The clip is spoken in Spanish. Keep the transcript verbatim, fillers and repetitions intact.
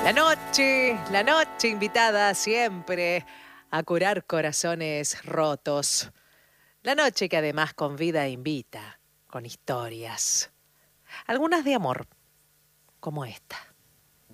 La noche, la noche invitada siempre a curar corazones rotos. La noche que además con vida invita, con historias. Algunas de amor, como esta.